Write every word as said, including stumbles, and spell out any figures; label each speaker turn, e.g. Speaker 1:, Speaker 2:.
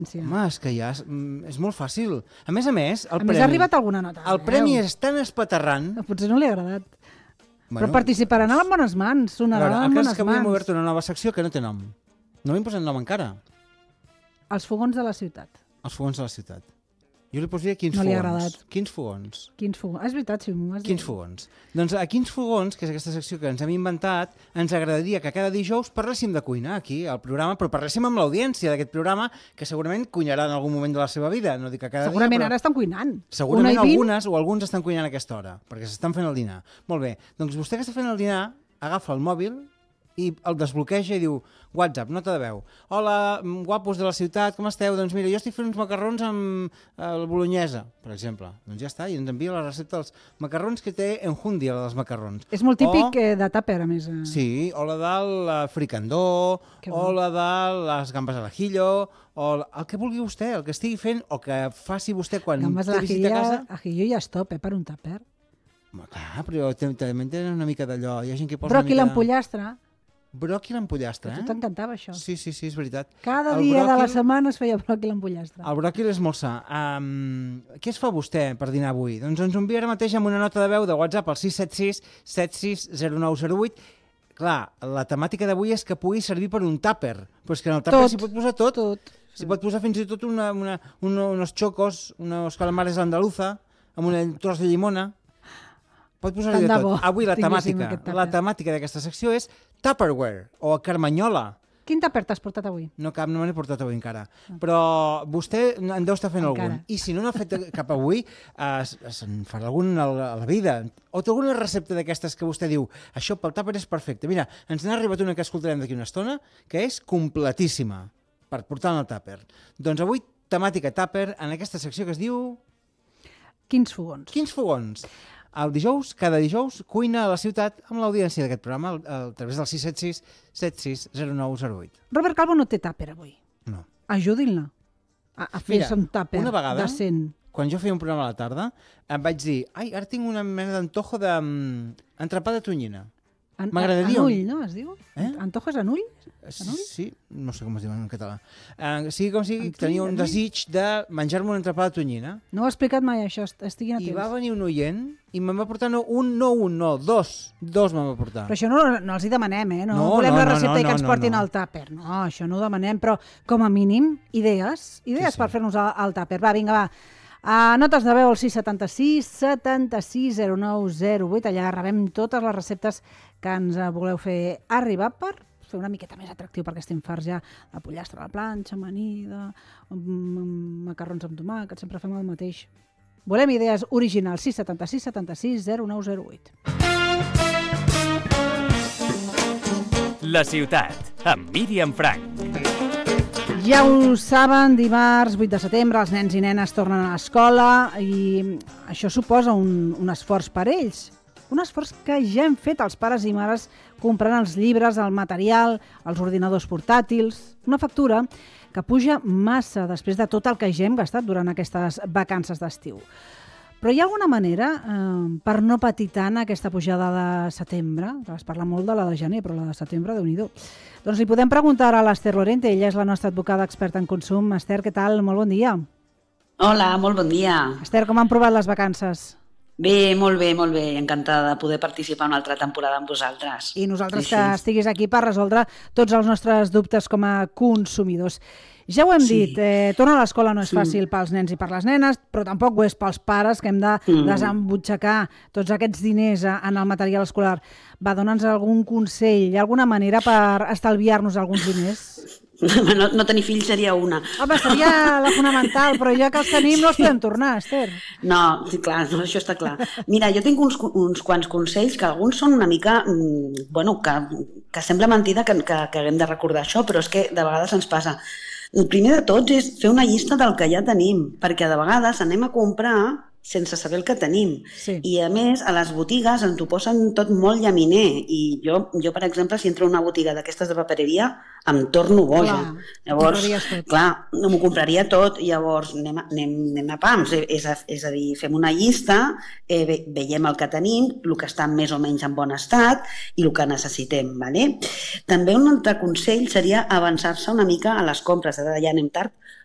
Speaker 1: Sí.
Speaker 2: Home, és que ja és, és molt fàcil. A més a més, el
Speaker 1: a
Speaker 2: premi...
Speaker 1: més ha arribat alguna nota.
Speaker 2: El premi és tan espaterrant...
Speaker 1: Potser no li ha agradat.
Speaker 2: Bueno,
Speaker 1: però participaran en bones mans, sonaran en bones mans.
Speaker 2: Que avui hem obert una nova secció que no té nom. No li hem posat nom encara.
Speaker 1: Els fogons de la ciutat.
Speaker 2: Els fogons de la ciutat. Jo li posaria quins
Speaker 1: no
Speaker 2: fogons.
Speaker 1: No li ha agradat.
Speaker 2: Quins fogons.
Speaker 1: Quins fogons. Ah, és veritat, si m'ho has dit.
Speaker 2: Quins fogons. Doncs a quins fogons, que és aquesta secció que ens hem inventat, ens agradaria que cada dijous parléssim de cuina aquí al programa, però parléssim amb l'audiència d'aquest programa, que segurament cuinarà en algun moment de la seva vida. No dic que cada
Speaker 1: segurament
Speaker 2: dia, però...
Speaker 1: ara estan cuinant.
Speaker 2: Segurament algunes o alguns estan cuinant a aquesta hora, perquè s'estan fent el dinar. Molt bé, doncs vostè que està fent el dinar, agafa el mòbil i el desbloqueja i diu WhatsApp, nota de veu. Hola, guapos de la ciutat, com esteu? Doncs mira, jo estic fent uns macarrons amb eh, la bolognesa, per exemple. Doncs ja està, i ens envia la recepta dels macarrons que té enjundia, la dels macarrons.
Speaker 1: És molt típic o... de tàper, a més.
Speaker 2: Sí, o la del fricandó, o la de les gambes a l'ajillo, o el que vulgui vostè, el que estigui fent, o que faci vostè quan
Speaker 1: gambes
Speaker 2: té visita a casa.
Speaker 1: Gambes a l'ajillo ja és top, eh, per un tàper.
Speaker 2: Clar, però també tenen una mica d'allò. Hi ha gent que posa
Speaker 1: bròquil
Speaker 2: mica...
Speaker 1: amb pollastre.
Speaker 2: Bròquil amb pollastre, eh?
Speaker 1: A tu t'encantava això.
Speaker 2: Sí, sí, sí, és veritat.
Speaker 1: Cada el dia bròquil... de la setmana es feia bròquil amb pollastre.
Speaker 2: El bròquil és molt sa. Um, què es fa vostè per dinar avui? Doncs ens envia ara mateix amb una nota de veu de WhatsApp al sis set sis set sis zero nou zero vuit. Clar, la temàtica d'avui és que pugui servir per un tàper, però és que en el tàper s'hi pot posar tot.
Speaker 1: tot.
Speaker 2: S'hi pot posar fins i tot una, una, una, unos chocos, unos calamares andaluza, amb un tros de llimona. Pot posar-hi de tot. Avui la temàtica, la temàtica d'aquesta secció és Tupperware o carmanyola.
Speaker 1: Quin tàper t'has portat avui?
Speaker 2: No cap, no me n'he portat avui encara. Però vostè en deu estar fent encara. algun. I si no n'ha fet cap avui, eh, se'n farà algun a la, a la vida. O té alguna recepta d'aquestes que vostè diu això pel tàper és perfecte. Mira, ens n'ha arribat una que escoltarem d'aquí una estona, que és completíssima per portar en el tàper. Doncs avui, temàtica tàper, en aquesta secció que es diu...
Speaker 1: Quins fogons?
Speaker 2: Quins fogons? El dijous, cada dijous, cuina a la ciutat amb l'audiència d'aquest programa a través del sis set sis set sis zero nou zero vuit.
Speaker 1: Robert Calvo no té tàper avui.
Speaker 2: No.
Speaker 1: Ajudin-la a, a fer-se un tàper
Speaker 2: una vegada,
Speaker 1: decent.
Speaker 2: Quan jo feia un programa a la tarda, em vaig dir, ai, ara tinc una mena d'antojo d'entrepà de tonyina. M'agradaria...
Speaker 1: En ull, no, es diu? Eh? Antojo és en ull?
Speaker 2: Sí, sí, no sé com es diu en català. Uh, sigui com sigui, tenia un desig de menjar-me un entrepà de tonyina.
Speaker 1: No ho ha explicat mai, això, estiguin atents.
Speaker 2: I va venir un oient i me'n va portar no un, no un, no, dos. Dos me'n va portar.
Speaker 1: Però això no, no els hi demanem, eh? No,
Speaker 2: no
Speaker 1: volem
Speaker 2: no,
Speaker 1: la recepta
Speaker 2: no,
Speaker 1: i que ens
Speaker 2: no,
Speaker 1: portin
Speaker 2: no.
Speaker 1: al tàper. No, això no ho demanem, però com a mínim, idees, idees sí, sí. per fer-nos al, al tàper. Va, vinga, va. Uh, notes de veu al sis set sis set sis zero nou zero vuit. Allà rebem totes les receptes que ens voleu fer arribar per fer una miqueta més atractiu, perquè estem farts ja de pollastre a la planxa, amanida, macarrons amb tomàquet, sempre fem el mateix. Volem idees originals. sis set sis set sis zero nou zero vuit.
Speaker 3: La ciutat, amb Míriam Frank.
Speaker 1: Ja ho saben, dimarts vuit de setembre els nens i nenes tornen a l'escola i això suposa un, un esforç per ells. Un esforç que ja hem fet els pares i mares comprant els llibres, el material, els ordinadors portàtils, una factura que puja massa després de tot el que ja hem gastat durant aquestes vacances d'estiu. Però hi ha alguna manera eh, per no patir tant aquesta pujada de setembre? Es parla molt de la de gener, però la de setembre, Déu-n'hi-do. Doncs li podem preguntar a l'Ester Lorente, ella és la nostra advocada experta en consum. Ester, què tal? Molt bon dia.
Speaker 4: Hola, molt bon dia.
Speaker 1: Ester, com han provat les vacances?
Speaker 4: Bé, molt bé, molt bé. Encantada de poder participar una altra temporada amb vosaltres.
Speaker 1: I nosaltres
Speaker 4: sí,
Speaker 1: que
Speaker 4: sí.
Speaker 1: estiguis aquí per resoldre tots els nostres dubtes com a consumidors. Ja ho hem sí. dit, eh, tornar a l'escola no és sí. fàcil pels nens i per les nenes, però tampoc ho és pels pares, que hem de mm. desembutxacar tots aquests diners en el material escolar. Va, dona'ns algun consell, hi ha alguna manera per estalviar-nos alguns diners?
Speaker 4: No, no tenir fills seria una.
Speaker 1: Home, seria la fonamental, però ja que els tenim no els podem tornar, Ester.
Speaker 4: No, sí, clar, no, això està clar. Mira, jo tinc uns, uns quants consells que alguns són una mica, bueno, que, que sembla mentida que, que, que haguem de recordar això, però és que de vegades ens passa. El primer de tots és fer una llista del que ja tenim, perquè de vegades anem a comprar sense saber el que tenim.
Speaker 1: Sí.
Speaker 4: I a més, a les botigues ens ho posen tot molt llaminer. I jo, jo per exemple, si entro a una botiga d'aquestes de papereria, em torno boja.
Speaker 1: Clar,
Speaker 4: llavors, clar, no m'ho compraria tot. Llavors, anem a, anem, anem a pams. És a, és a dir, fem una llista, eh, ve, veiem el que tenim, el que està més o menys en bon estat i el que necessitem. Vale? També un altre consell seria avançar-se una mica a les compres. Ara ja anem tard,